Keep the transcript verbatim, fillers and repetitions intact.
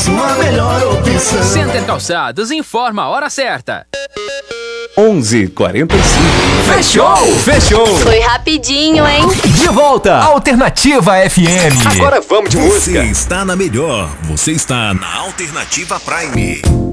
sua melhor opção. Center Calçados informa a hora certa. onze e quarenta e cinco. Fechou! Fechou! Foi rapidinho, hein? De volta, Alternativa F M. Agora vamos de música. Você está na melhor. Você está na Alternativa Prime.